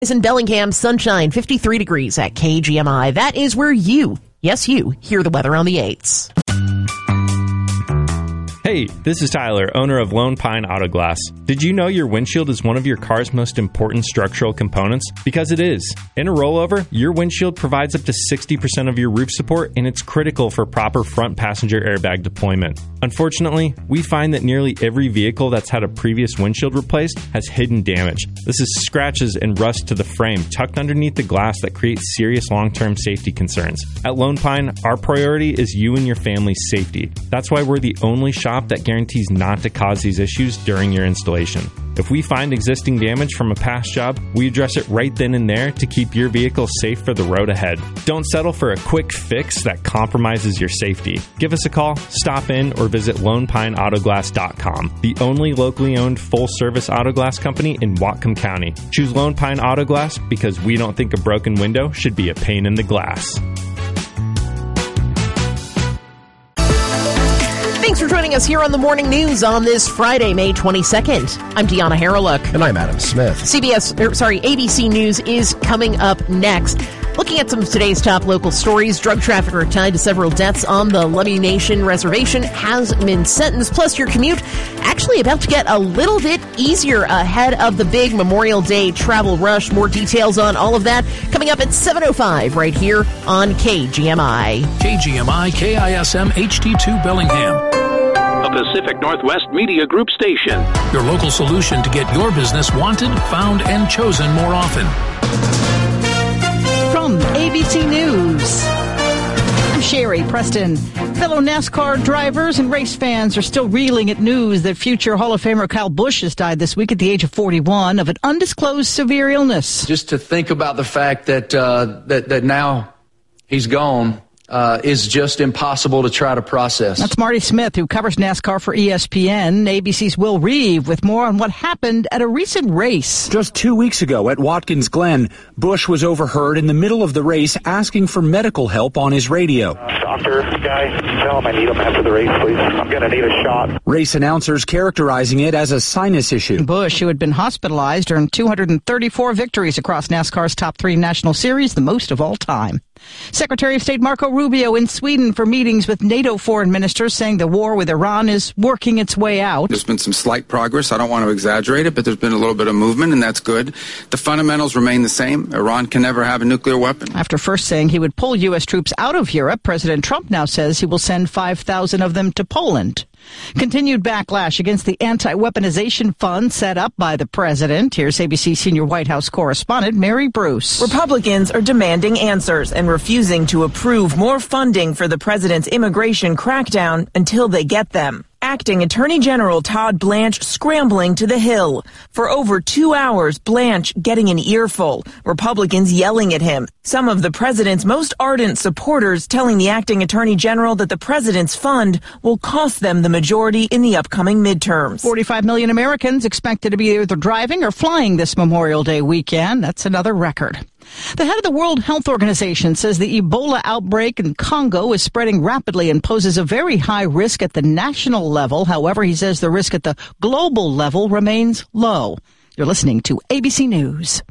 In Bellingham, sunshine, 53 degrees at KGMI. That is where you, yes you, hear the weather on the 8s. Hey, this is Tyler, owner of Lone Pine Auto Glass. Did you know your windshield is one of your car's most important structural components? Because it is. In a rollover, your windshield provides up to 60% of your roof support, and it's critical for proper front passenger airbag deployment. Unfortunately, we find that nearly every vehicle that's had a previous windshield replaced has hidden damage. This is scratches and rust to the frame tucked underneath the glass that creates serious long-term safety concerns. At Lone Pine, our priority is you and your family's safety. That's why we're the only shop that guarantees not to cause these issues during your installation. If we find existing damage from a past job, we address it right then and there to keep your vehicle safe for the road ahead. Don't settle for a quick fix that compromises your safety. Give us a call, stop in, or visit LonePineAutoglass.com, the only locally owned full-service auto glass company in Whatcom County. Choose Lone Pine Auto Glass because we don't think a broken window should be a pain in the glass. Thanks for joining us here on the Morning News on this Friday, May 22nd. I'm Deanna Harreluk. And I'm Adam Smith. ABC News is coming up next. Looking at some of today's top local stories, drug trafficker tied to several deaths on the Lummi Nation Reservation has been sentenced. Plus, your commute actually about to get a little bit easier ahead of the big Memorial Day travel rush. More details on all of that coming up at 7:05 right here on KGMI. KGMI KISM HD2 Bellingham. A Pacific Northwest Media Group station. Your local solution to get your business wanted, found, and chosen more often. From ABC News, I'm Sherry Preston. Fellow NASCAR drivers and race fans are still reeling at news that future Hall of Famer Kyle Busch has died this week at the age of 41 of an undisclosed severe illness. Just to think about the fact that that now he's gone is just impossible to try to process. That's Marty Smith, who covers NASCAR for ESPN. ABC's Will Reeve with more on what happened at a recent race. Just 2 weeks ago at Watkins Glen, Busch was overheard in the middle of the race asking for medical help on his radio. Doctor, guy, tell him I need him after the race, please. I'm going to need a shot. Race announcers characterizing it as a sinus issue. Busch, who had been hospitalized, earned 234 victories across NASCAR's top 3 national series, the most of all time. Secretary of State Marco Rubio in Sweden for meetings with NATO foreign ministers, saying the war with Iran is working its way out. There's been some slight progress. I don't want to exaggerate it, but there's been a little bit of movement, and that's good. The fundamentals remain the same. Iran can never have a nuclear weapon. After first saying he would pull U.S. troops out of Europe, President Trump now says he will send 5,000 of them to Poland. Continued backlash against the anti-weaponization fund set up by the president. Here's ABC senior White House correspondent Mary Bruce. Republicans are demanding answers and refusing to approve more funding for the president's immigration crackdown until they get them. Acting Attorney General Todd Blanche scrambling to the Hill. For over 2 hours, Blanche getting an earful. Republicans yelling at him. Some of the president's most ardent supporters telling the acting Attorney General that the president's fund will cost them the majority in the upcoming midterms. 45 million Americans expected to be either driving or flying this Memorial Day weekend. That's another record. The head of the World Health Organization says the Ebola outbreak in Congo is spreading rapidly and poses a very high risk at the national level. However, he says the risk at the global level remains low. You're listening to ABC News.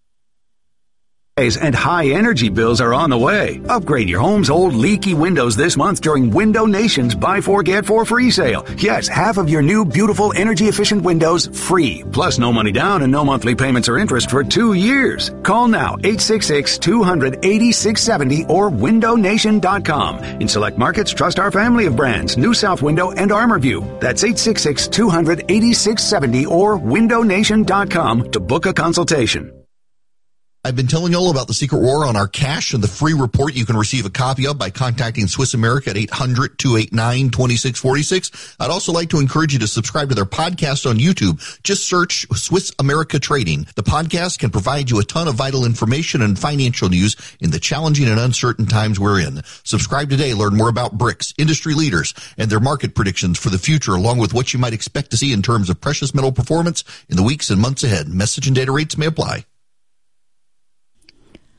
And high energy bills are on the way. Upgrade your home's old leaky windows this month during Window Nation's Buy 4 Get 4 free sale. Yes, half of your new beautiful energy efficient windows free. Plus no money down and no monthly payments or interest for 2 years. Call now 866-200-8670 or windownation.com. In select markets, trust our family of brands, New South Window and ArmorView. That's 866-200-8670 or windownation.com to book a consultation. I've been telling you all about the secret war on our cash and the free report you can receive a copy of by contacting Swiss America at 800-289-2646. I'd also like to encourage you to subscribe to their podcast on YouTube. Just search Swiss America Trading. The podcast can provide you a ton of vital information and financial news in the challenging and uncertain times we're in. Subscribe today. Learn more about BRICS, industry leaders, and their market predictions for the future, along with what you might expect to see in terms of precious metal performance in the weeks and months ahead. Message and data rates may apply.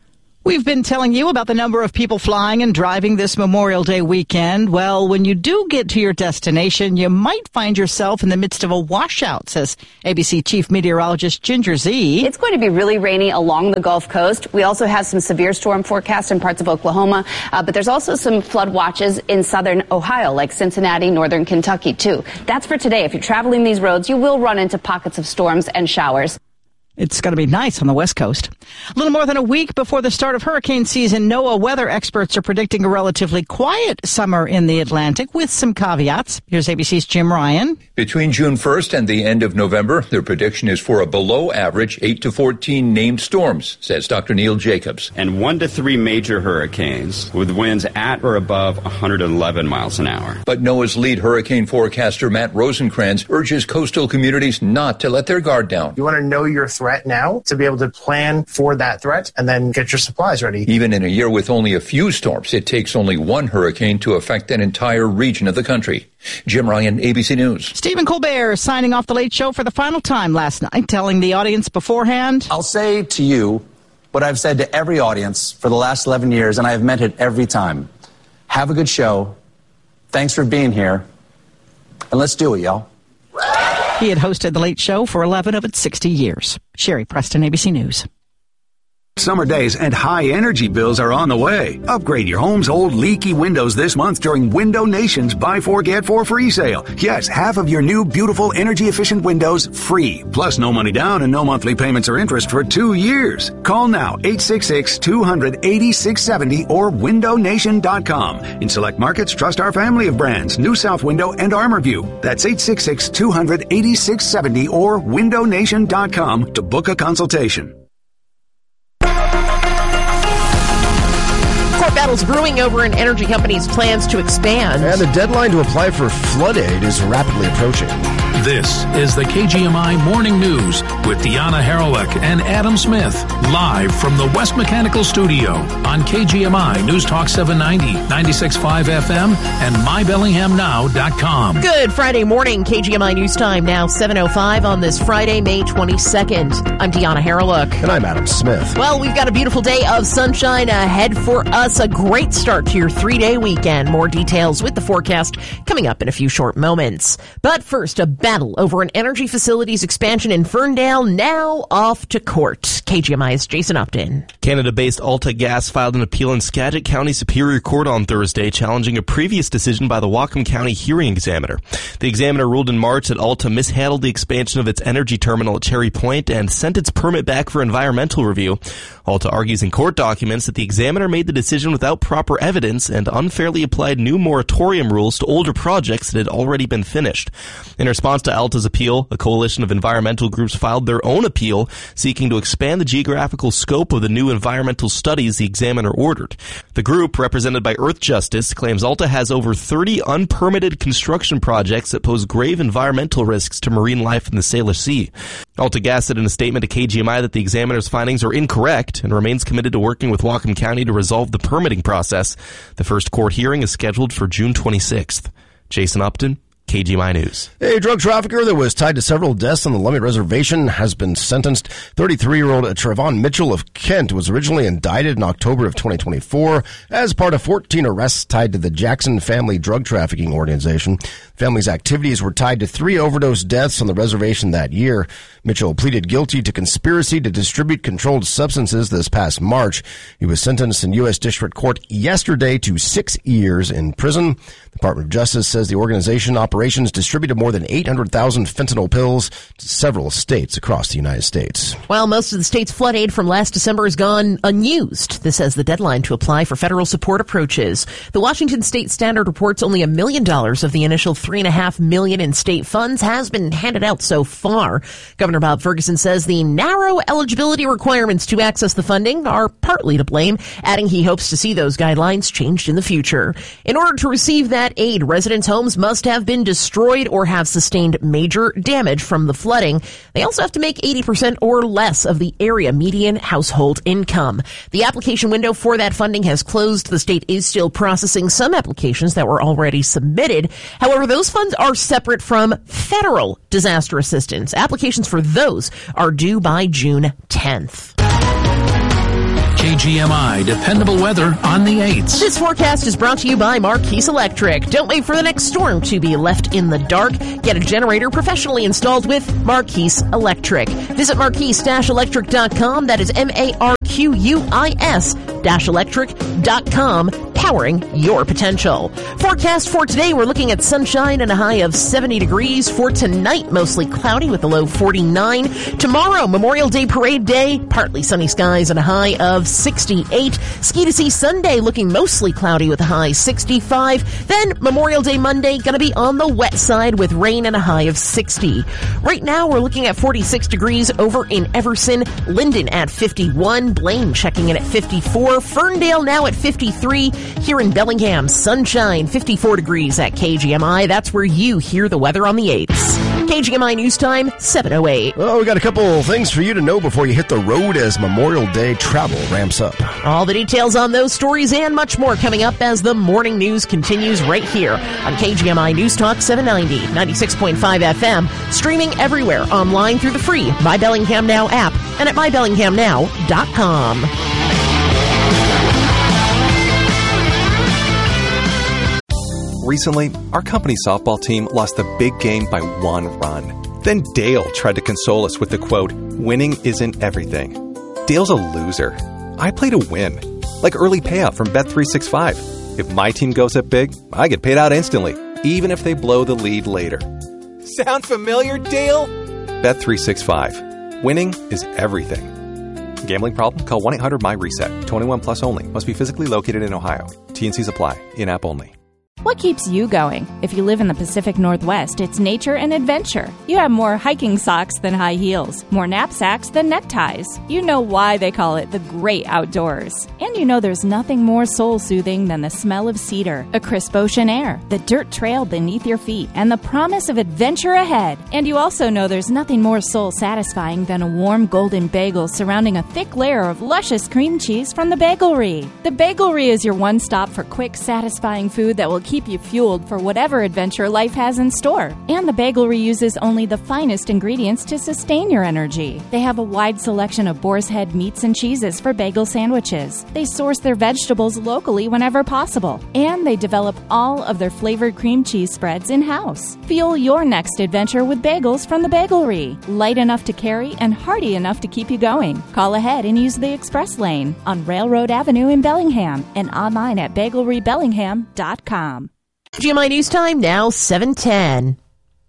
We've been telling you about the number of people flying and driving this Memorial Day weekend. Well, when you do get to your destination, you might find yourself in the midst of a washout, says ABC Chief Meteorologist Ginger Zee. It's going to be really rainy along the Gulf Coast. We also have some severe storm forecasts in parts of Oklahoma, but there's also some flood watches in southern Ohio, like Cincinnati, northern Kentucky, too. That's for today. If you're traveling these roads, you will run into pockets of storms and showers. It's going to be nice on the West Coast. A little more than a week before the start of hurricane season, NOAA weather experts are predicting a relatively quiet summer in the Atlantic with some caveats. Here's ABC's Jim Ryan. Between June 1st and the end of November, their prediction is for a below-average 8 to 14 named storms, says Dr. Neil Jacobs. And 1 to 3 major hurricanes with winds at or above 111 miles an hour. But NOAA's lead hurricane forecaster Matt Rosencrantz urges coastal communities not to let their guard down. You want to know your threat now to be able to plan for that threat and then get your supplies ready. Even in a year with only a few storms, it takes only one hurricane to affect an entire region of the country. Jim Ryan, ABC News. Stephen Colbert signing off The Late Show for the final time last night, telling the audience beforehand, I'll say to you what I've said to every audience for the last 11 years, and I have meant it every time. Have a good show. Thanks for being here. And let's do it, y'all. He had hosted The Late Show for 11 of its 60 years. Sherry Preston, ABC News. Summer days and high energy bills are on the way. Upgrade your home's old leaky windows this month during Window Nation's Buy 4 Get 4 free sale. Yes, half of your new beautiful energy efficient windows free. Plus no money down and no monthly payments or interest for 2 years. Call now 866-200-8670 or windownation.com. In select markets, trust our family of brands, New South Window and ArmorView. That's 866-200-8670 or windownation.com to book a consultation. Battles brewing over an energy company's plans to expand. And the deadline to apply for flood aid is rapidly approaching. This is the KGMI Morning News with Deanna Haralick and Adam Smith, live from the West Mechanical Studio on KGMI News Talk 790, 96.5 FM, and MyBellinghamNow.com. Good Friday morning, KGMI News Time, now 7:05 on this Friday, May 22nd. I'm Deanna Haralick. And I'm Adam Smith. Well, we've got a beautiful day of sunshine ahead for us. A great start to your 3-day weekend. More details with the forecast coming up in a few short moments. But first, a battle over an energy facilities expansion in Ferndale now off to court. KGMI's Jason Upton. Canada-based AltaGas filed an appeal in Skagit County Superior Court on Thursday, challenging a previous decision by the Whatcom County hearing examiner. The examiner ruled in March that Alta mishandled the expansion of its energy terminal at Cherry Point and sent its permit back for environmental review. Alta argues in court documents that the examiner made the decision without proper evidence and unfairly applied new moratorium rules to older projects that had already been finished. In response to Alta's appeal, a coalition of environmental groups filed their own appeal, seeking to expand the geographical scope of the new environmental studies the examiner ordered. The group, represented by Earth Justice, claims Alta has over 30 unpermitted construction projects that pose grave environmental risks to marine life in the Salish Sea. AltaGas said in a statement to KGMI that the examiner's findings are incorrect and remains committed to working with Whatcom County to resolve the permitting process. The first court hearing is scheduled for June 26th. Jason Upton, KGMI News. A drug trafficker that was tied to several deaths on the Lummi Reservation has been sentenced. 33-year-old Trevon Mitchell of Kent was originally indicted in October of 2024 as part of 14 arrests tied to the Jackson Family Drug Trafficking Organization. The family's activities were tied to 3 overdose deaths on the reservation that year. Mitchell pleaded guilty to conspiracy to distribute controlled substances this past March. He was sentenced in U.S. District Court yesterday to 6 years in prison. The Department of Justice says the organization operations distributed more than 800,000 fentanyl pills to several states across the United States. Well, most of the state's flood aid from last December has gone unused. This as the deadline to apply for federal support approaches. The Washington State Standard reports only $1 million of the initial $3.5 million in state funds has been handed out so far. Governor Bob Ferguson says the narrow eligibility requirements to access the funding are partly to blame, adding he hopes to see those guidelines changed in the future. In order to receive that aid, residents' homes must have been destroyed or have sustained major damage from the flooding. They also have to make 80% or less of the area median household income. The application window for that funding has closed. The state is still processing some applications that were already submitted. However, those funds are separate from federal disaster assistance. Applications for those are due by June 10th. KGMI dependable weather on the 8s. This forecast is brought to you by Marquise Electric. Don't wait for the next storm to be left in the dark. Get a generator professionally installed with Marquise Electric. Visit marquise-electric.com. That is MARQUIS-electric.com. Powering your potential. Forecast for today, we're looking at sunshine and a high of 70 degrees. For tonight, mostly cloudy with a low 49. Tomorrow, Memorial Day Parade Day, partly sunny skies and a high of 68. Ski to See Sunday, looking mostly cloudy with a high 65. Then Memorial Day Monday, going to be on the wet side with rain and a high of 60. Right now, we're looking at 46 degrees over in Everson. Linden at 51. Blaine checking in at 54. Ferndale now at 53. Here in Bellingham, sunshine, 54 degrees at KGMI. That's where you hear the weather on the 8s. KGMI News Time, 7:08. Well, we got a couple things for you to know before you hit the road as Memorial Day travel ramps up. All the details on those stories and much more coming up as the morning news continues right here on KGMI News Talk 790, 96.5 FM, streaming everywhere online through the free My Bellingham Now app and at mybellinghamnow.com. Recently, our company softball team lost the big game by 1 run. Then Dale tried to console us with the quote, "Winning isn't everything." Dale's a loser. I play to win, like early payout from Bet365. If my team goes up big, I get paid out instantly, even if they blow the lead later. Sound familiar, Dale? Bet365. Winning is everything. Gambling problem? Call 1-800-MY-RESET. 21 plus only. Must be physically located in Ohio. T&Cs apply. In-app only. What keeps you going? If you live in the Pacific Northwest, it's nature and adventure. You have more hiking socks than high heels, more knapsacks than neckties. You know why they call it the great outdoors. And you know there's nothing more soul-soothing than the smell of cedar, a crisp ocean air, the dirt trail beneath your feet, and the promise of adventure ahead. And you also know there's nothing more soul-satisfying than a warm golden bagel surrounding a thick layer of luscious cream cheese from the Bagelry. The Bagelry is your one-stop for quick, satisfying food that will keep you fueled for whatever adventure life has in store. And the Bagelry uses only the finest ingredients to sustain your energy. They have a wide selection of boar's head meats and cheeses for bagel sandwiches. They source their vegetables locally whenever possible. And they develop all of their flavored cream cheese spreads in-house. Fuel your next adventure with bagels from the Bagelry. Light enough to carry and hearty enough to keep you going. Call ahead and use the express lane on Railroad Avenue in Bellingham and online at bagelrybellingham.com. GMI News Time, now 7:10.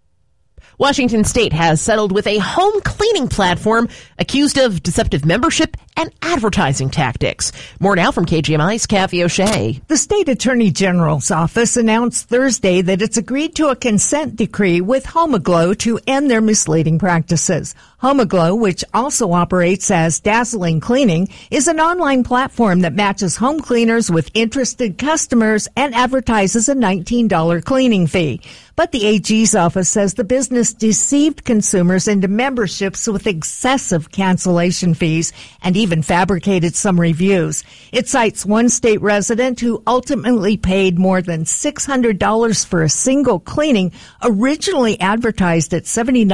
Washington State has settled with a home cleaning platform accused of deceptive membership and advertising tactics. More now from KGMI's Kathy O'Shea. The State Attorney General's office announced Thursday that it's agreed to a consent decree with HomeAglow to end their misleading practices. HomeAglow, which also operates as Dazzling Cleaning, is an online platform that matches home cleaners with interested customers and advertises a $19 cleaning fee. But the AG's office says the business deceived consumers into memberships with excessive cancellation fees and even fabricated some reviews. It cites one state resident who ultimately paid more than $600 for a single cleaning, originally advertised at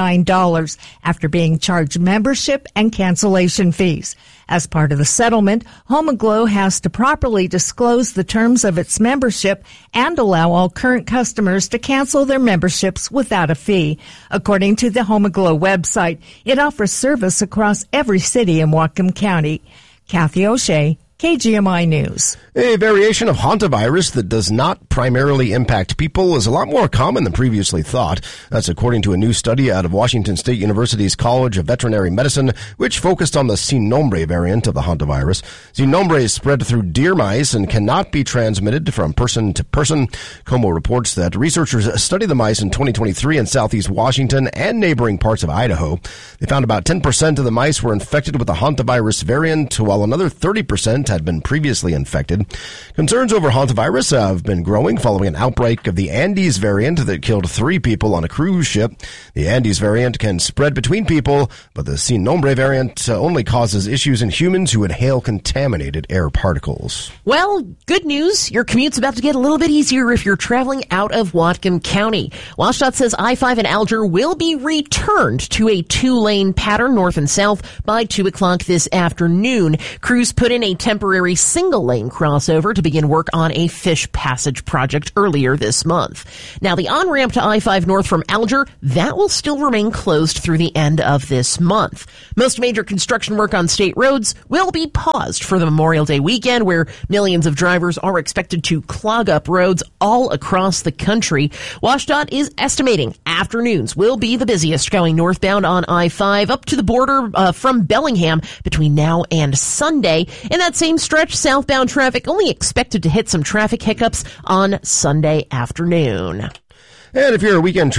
$79 after being charged membership and cancellation fees. As part of the settlement, HomeAglow has to properly disclose the terms of its membership and allow all current customers to cancel their memberships without a fee. According to the HomeAglow website, it offers service across every city in Whatcom County. Kathy O'Shea, KGMI News. A variation of hantavirus that does not primarily impact people is a lot more common than previously thought. That's according to a new study out of Washington State University's College of Veterinary Medicine, which focused on the Sin Nombre variant of the hantavirus. Sin Nombre is spread through deer mice and cannot be transmitted from person to person. Como reports that researchers studied the mice in 2023 in southeast Washington and neighboring parts of Idaho. They found about 10% of the mice were infected with the hantavirus variant, while another 30% had been previously infected. Concerns over hantavirus have been growing following an outbreak of the Andes variant that killed 3 people on a cruise ship. The Andes variant can spread between people, but the Sin Nombre variant only causes issues in humans who inhale contaminated air particles. Well, good news. Your commute's about to get a little bit easier if you're traveling out of Whatcom County. WashDOT says I-5 and Alger will be returned to a 2-lane pattern north and south by 2 o'clock this afternoon. Crews put in a temporary temporary single-lane crossover to begin work on a fish passage project earlier this month. Now, the on-ramp to I-5 north from Alger, that will still remain closed through the end of this month. Most major construction work on state roads will be paused for the Memorial Day weekend, where millions of drivers are expected to clog up roads all across the country. WashDOT is estimating afternoons will be the busiest going northbound on I-5 up to the border from Bellingham between now and Sunday. In that same stretch, southbound traffic only expected to hit some traffic hiccups on Sunday afternoon. And if your weekend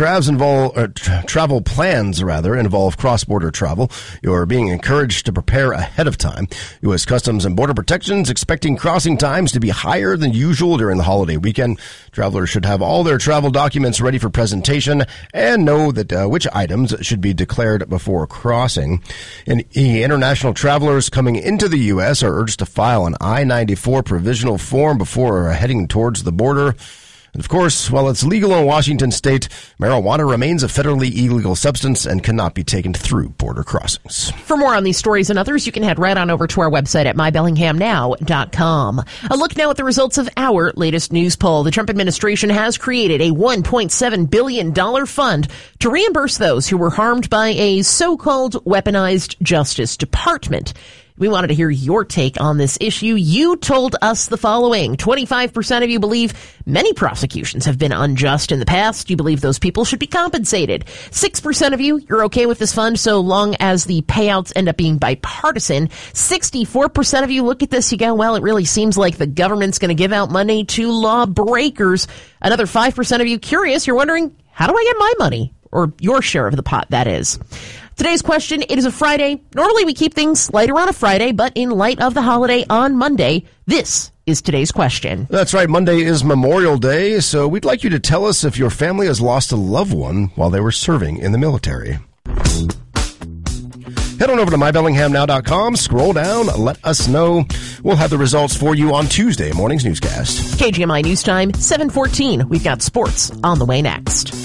travel plans involve cross-border travel, you're being encouraged to prepare ahead of time. U.S. Customs and Border Protection's expecting crossing times to be higher than usual during the holiday weekend. Travelers should have all their travel documents ready for presentation and know that which items should be declared before crossing. And international travelers coming into the U.S. are urged to file an I-94 provisional form before heading towards the border. And of course, while it's legal in Washington state, marijuana remains a federally illegal substance and cannot be taken through border crossings. For more on these stories and others, you can head right on over to our website at mybellinghamnow.com. A look now at the results of our latest news poll. The Trump administration has created a $1.7 billion fund to reimburse those who were harmed by a so-called weaponized Justice Department. We wanted to hear your take on this issue. You told us the following. 25% of you believe many prosecutions have been unjust in the past. You believe those people should be compensated. 6% of you're okay with this fund so long as the payouts end up being bipartisan. 64% of you look at this, you go, well, it really seems like the government's going to give out money to lawbreakers. Another 5% of you curious, you're wondering, how do I get my money? Or your share of the pot, that is. Today's question, it is a Friday. Normally we keep things lighter on a Friday, but in light of the holiday on Monday, this is today's question. That's right. Monday is Memorial Day, so we'd like you to tell us if your family has lost a loved one while they were serving in the military. Head on over to mybellinghamnow.com, scroll down, let us know. We'll have the results for you on Tuesday morning's newscast. KGMI News Time, 7:14. We've got sports on the way next.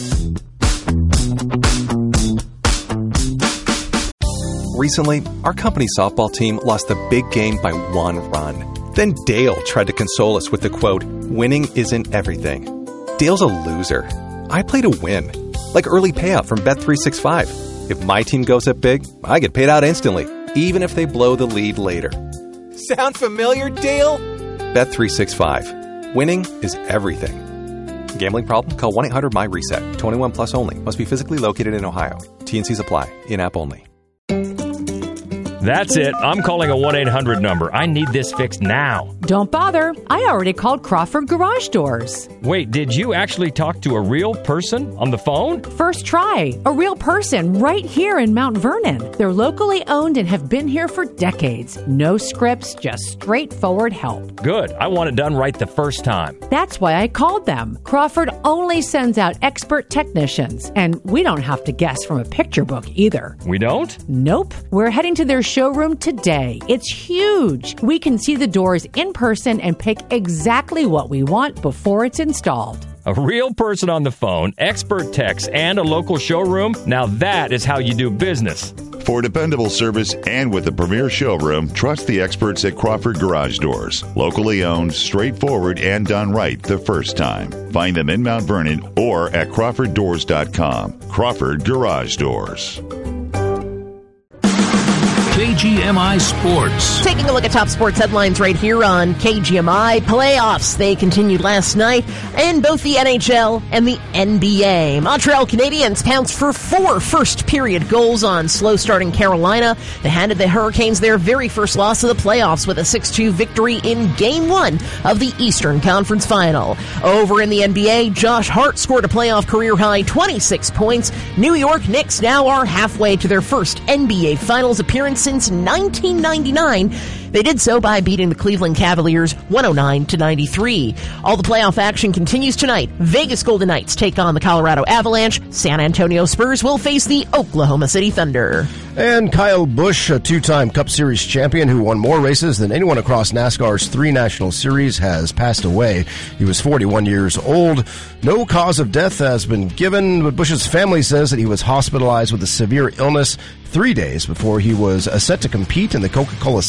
Recently, our company softball team lost the big game by 1 run. Then Dale tried to console us with the quote, "Winning isn't everything." Dale's a loser. I play to win. Like early payout from Bet365. If my team goes up big, I get paid out instantly, even if they blow the lead later. Sound familiar, Dale? Bet365. Winning is everything. Gambling problem? Call 1-800-MY-RESET. 21 plus only. Must be physically located in Ohio. T&Cs apply. In-app only. That's it. I'm calling a 1-800 number. I need this fixed now. Don't bother. I already called Crawford Garage Doors. Wait, did you actually talk to a real person on the phone? First try. A real person right here in Mount Vernon. They're locally owned and have been here for decades. No scripts, just straightforward help. Good. I want it done right the first time. That's why I called them. Crawford only sends out expert technicians, and we don't have to guess from a picture book either. We don't? Nope. We're heading to their showroom today. It's huge. We can see the doors in person and pick exactly what we want before it's installed. A real person on the phone, expert techs, and a local showroom? Now that is how you do business. For dependable service and with a premier showroom, trust the experts at Crawford Garage Doors. Locally owned, straightforward, and done right the first time. Find them in Mount Vernon or at crawforddoors.com. Crawford Garage Doors. KGMI Sports. Taking a look at top sports headlines right here on KGMI. Playoffs, they continued last night in both the NHL and the NBA. Montreal Canadiens pounced for 4 first-period goals on slow-starting Carolina. They handed the Hurricanes their very first loss of the playoffs with a 6-2 victory in Game 1 of the Eastern Conference Final. Over in the NBA, Josh Hart scored a playoff career-high 26 points. New York Knicks now are halfway to their first NBA Finals appearance since 1999. They did so by beating the Cleveland Cavaliers 109-93. All the playoff action continues tonight. Vegas Golden Knights take on the Colorado Avalanche. San Antonio Spurs will face the Oklahoma City Thunder. And Kyle Busch, a 2-time Cup Series champion who won more races than anyone across NASCAR's 3 National Series, has passed away. He was 41 years old. No cause of death has been given, but Busch's family says that he was hospitalized with a severe illness 3 days before he was set to compete in the Coca-Cola 600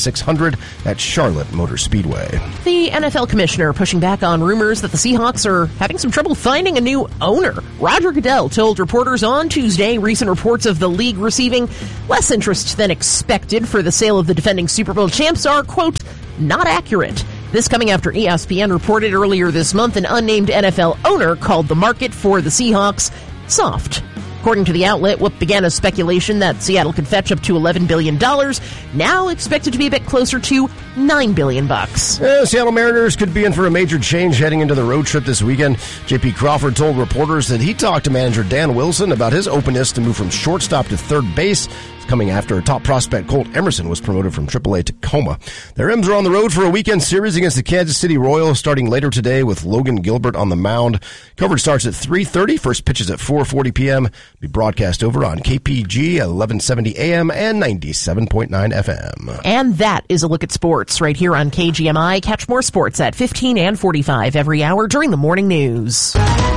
started at Charlotte Motor Speedway. The NFL commissioner pushing back on rumors that the Seahawks are having some trouble finding a new owner. Roger Goodell told reporters on Tuesday recent reports of the league receiving less interest than expected for the sale of the defending Super Bowl champs are, quote, not accurate. This coming after ESPN reported earlier this month an unnamed NFL owner called the market for the Seahawks soft. According to the outlet, what began as speculation that Seattle could fetch up to $11 billion, now expected to be a bit closer to $9 billion. Seattle Mariners could be in for a major change heading into the road trip this weekend. J.P. Crawford told reporters that he talked to manager Dan Wilson about his openness to move from shortstop to third base, coming after top prospect Colt Emerson was promoted from AAA to Tacoma. Their M's are on the road for a weekend series against the Kansas City Royals, starting later today with Logan Gilbert on the mound. Coverage starts at 3:30. First pitch is at 4:40 p.m. Be broadcast over on KPG 1170 AM and 97.9 FM. And that is a look at sports right here on KGMI. Catch more sports at 15 and 45 every hour during the morning news.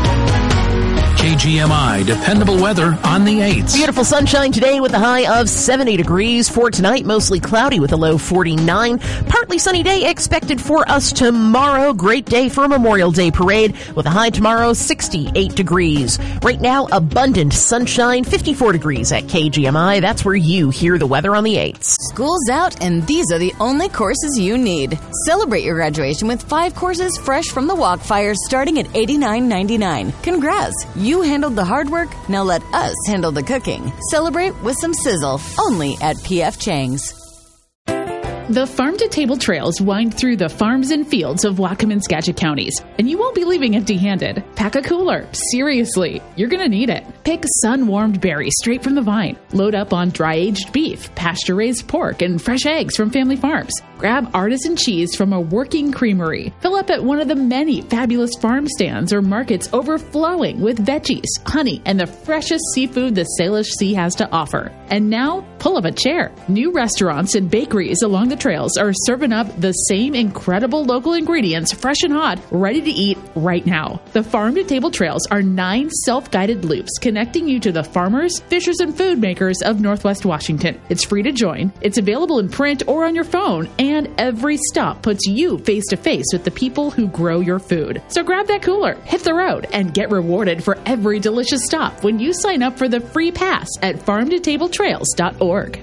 KGMI dependable weather on the 8th. Beautiful sunshine today with a high of 70 degrees. For tonight, mostly cloudy with a low 49. Partly sunny day expected for us tomorrow. Great day for a Memorial Day parade with a high tomorrow 68 degrees. Right now, abundant sunshine, 54 degrees at KGMI. That's where you hear the weather on the 8th. School's out and these are the only courses you need. Celebrate your graduation with 5 courses fresh from the Walkfire starting at $89.99. Congrats! You handled the hard work, now let us handle the cooking. Celebrate with some sizzle, only at P.F. Chang's. The farm-to-table trails wind through the farms and fields of Whatcom and Skagit counties, and you won't be leaving empty-handed. Pack a cooler. Seriously, you're going to need it. Pick sun-warmed berries straight from the vine. Load up on dry-aged beef, pasture-raised pork, and fresh eggs from family farms. Grab artisan cheese from a working creamery. Fill up at one of the many fabulous farm stands or markets overflowing with veggies, honey, and the freshest seafood the Salish Sea has to offer. And now, pull up a chair. New restaurants and bakeries along the trails are serving up the same incredible local ingredients, fresh and hot, ready to eat right now. The Farm to Table Trails are 9 self-guided loops connecting you to the farmers, fishers, and food makers of Northwest Washington. It's free to join. It's available in print or on your phone, and every stop puts you face to face with the people who grow your food. So grab that cooler, hit the road, and get rewarded for every delicious stop when you sign up for the free pass at farmtotabletrails.org.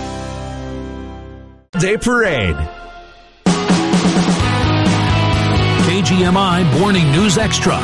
Day Parade. KGMI Morning News Extra.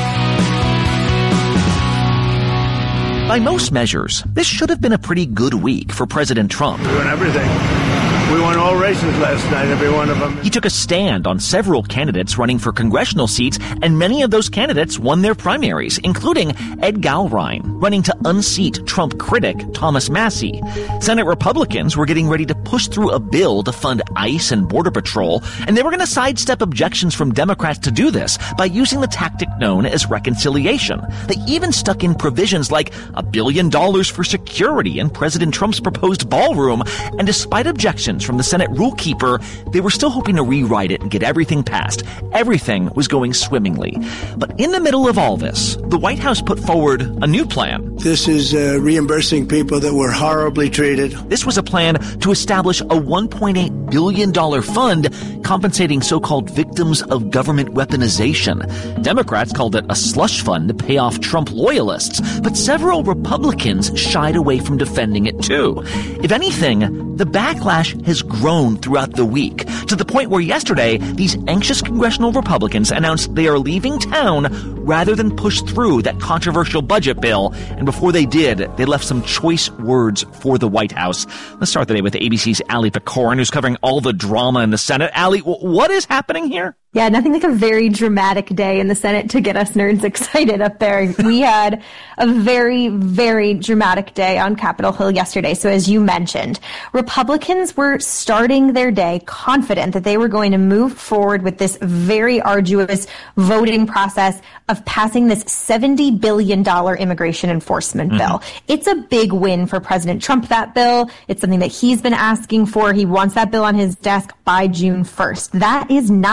By most measures, this should have been a pretty good week for President Trump. We won everything. We won all races last night, every one of them. He took a stand on several candidates running for congressional seats, and many of those candidates won their primaries, including Ed Gallrein, running to unseat Trump critic Thomas Massie. Senate Republicans were getting ready to push through a bill to fund ICE and Border Patrol, and they were going to sidestep objections from Democrats to do this by using the tactic known as reconciliation. They even stuck in provisions like $1 billion for security in President Trump's proposed ballroom, and despite objections from the Senate rule keeper, they were still hoping to rewrite it and get everything passed. Everything was going swimmingly. But in the middle of all this, the White House put forward a new plan. This is reimbursing people that were horribly treated. This was a plan to establish a $1.8 billion fund compensating so-called victims of government weaponization. Democrats called it a slush fund to pay off Trump loyalists, but several Republicans shied away from defending it too. If anything, the backlash has grown throughout the week, to the point where yesterday, these anxious congressional Republicans announced they are leaving town rather than push through that controversial budget bill. And before they did, they left some choice words for the White House. Let's start the day with ABC's Ali Pecorin, who's covering all the drama in the Senate. Ali, what is happening here? Yeah, nothing like a very dramatic day in the Senate to get us nerds excited up there. We had a very, very dramatic day on Capitol Hill yesterday. So as you mentioned, Republicans were starting their day confident that they were going to move forward with this very arduous voting process of passing this $70 billion immigration enforcement bill. It's a big win for President Trump, that bill. It's something that he's been asking for. He wants that bill on his desk by June 1st. That is not going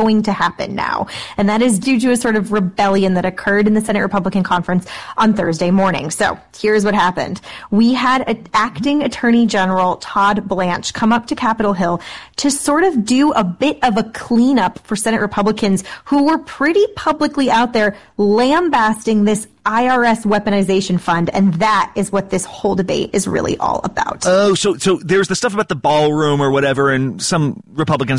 going to happen now. And that is due to a sort of rebellion that occurred in the Senate Republican Conference on Thursday morning. So here's what happened. We had acting Attorney General Todd Blanche come up to Capitol Hill to sort of do a bit of a cleanup for Senate Republicans who were pretty publicly out there lambasting this IRS weaponization fund, and that is what this whole debate is really all about. Oh, so there's the stuff about the ballroom or whatever, and some Republicans